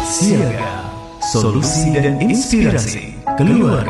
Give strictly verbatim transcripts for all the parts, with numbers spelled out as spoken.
Siaga, solusi dan inspirasi keluarga.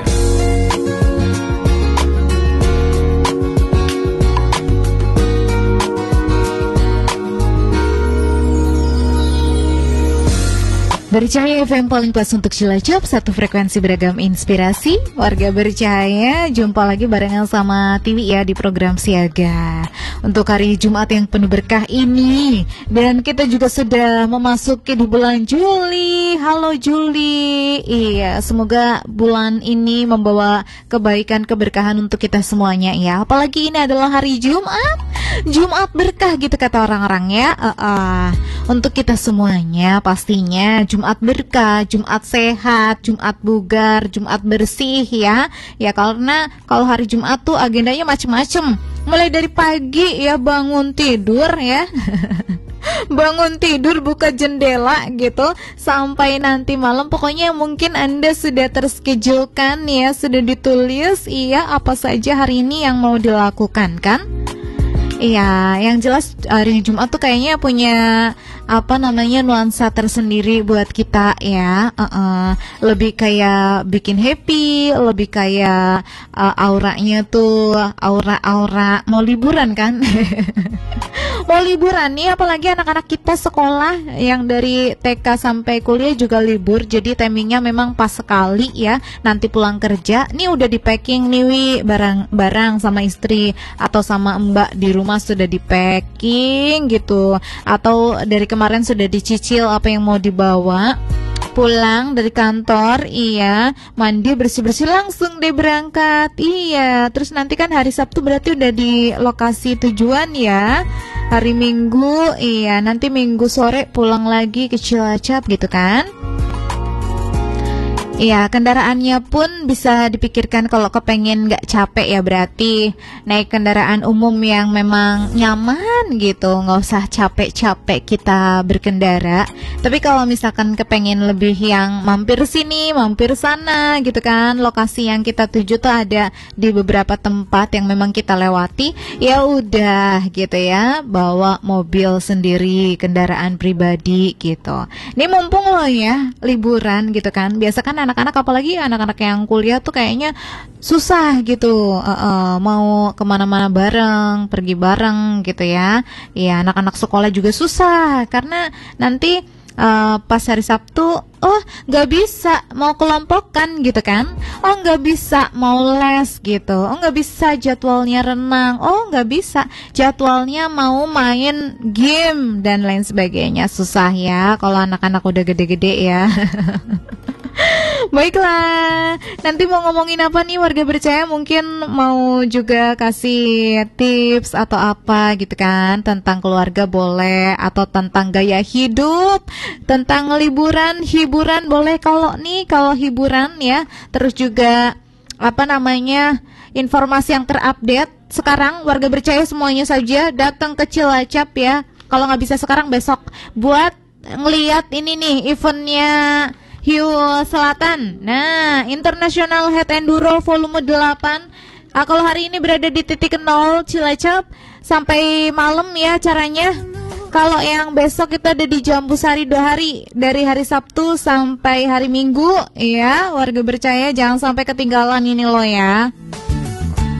Bercahaya F M paling pas untuk Cilacap, satu frekuensi beragam inspirasi. Warga Bercahaya, jumpa lagi barengan sama Tiwi ya di program Siaga untuk hari Jumat yang penuh berkah ini. Dan kita juga sudah memasuki di bulan Juli. Halo Juli. Iya, semoga bulan ini membawa kebaikan, keberkahan untuk kita semuanya ya. Apalagi ini adalah hari Jumat. Jumat berkah gitu kata orang-orang ya. uh, uh. Untuk kita semuanya pastinya Jumat berkah, Jumat sehat, Jumat bugar, Jumat bersih ya. Ya karena kalau hari Jumat tuh agendanya macem-macem. Mulai dari pagi ya bangun tidur ya bangun tidur buka jendela gitu sampai nanti malam. Pokoknya mungkin Anda sudah terschedule-kan ya, sudah ditulis iya apa saja hari ini yang mau dilakukan kan. Iya, yang jelas hari Jumat tuh kayaknya punya apa namanya nuansa tersendiri buat kita ya. uh-uh. Lebih kayak bikin happy, lebih kayak uh, auranya tuh aura-aura mau liburan kan. Mau liburan nih, apalagi anak-anak kita sekolah yang dari T K sampai kuliah juga libur. Jadi timingnya memang pas sekali ya. Nanti pulang kerja, nih udah di packing nih Wi, barang-barang sama istri atau sama Mbak di rumah sudah di packing gitu. Atau dari kemarin sudah dicicil apa yang mau dibawa. Pulang dari kantor, iya, mandi bersih-bersih langsung deh berangkat. Iya, terus nanti kan hari Sabtu berarti udah di lokasi tujuan ya. Hari Minggu, iya, nanti Minggu sore pulang lagi ke Cilacap gitu kan. Iya, kendaraannya pun bisa dipikirkan kalau kepengen gak capek ya berarti naik kendaraan umum yang memang nyaman gitu, gak usah capek-capek kita berkendara. Tapi kalau misalkan kepengen lebih yang mampir sini, mampir sana gitu kan, lokasi yang kita tuju tuh ada di beberapa tempat yang memang kita lewati, ya udah gitu ya, bawa mobil sendiri, kendaraan pribadi gitu. Ini mumpung loh ya, liburan gitu kan, biasa kan anak-anak apalagi anak-anak yang kuliah tuh kayaknya susah gitu uh, uh, mau kemana-mana bareng, pergi bareng gitu ya. Ya anak-anak sekolah juga susah karena nanti uh, pas hari Sabtu oh nggak bisa mau kelompokan gitu kan, oh nggak bisa mau les gitu, oh nggak bisa jadwalnya renang, oh nggak bisa jadwalnya mau main game dan lain sebagainya. Susah ya kalau anak-anak udah gede-gede ya. Baiklah, nanti mau ngomongin apa nih warga Bercahaya? Mungkin mau juga kasih tips atau apa gitu kan, tentang keluarga boleh, atau tentang gaya hidup, tentang liburan, hiburan boleh. Kalau nih, kalau hiburan ya, terus juga apa namanya, informasi yang terupdate sekarang warga Bercahaya semuanya saja datang ke Cilacap ya. Kalau nggak bisa sekarang besok buat ngeliat ini nih eventnya Hiu Selatan. Nah, International Head Enduro Volume delapan. Ah, kalau hari ini berada di titik nol Cilacap sampai malam ya caranya. Kalau yang besok kita ada di Jambu Sari dua hari, dari hari Sabtu sampai hari Minggu ya. Warga Bercahaya jangan sampai ketinggalan ini loh ya.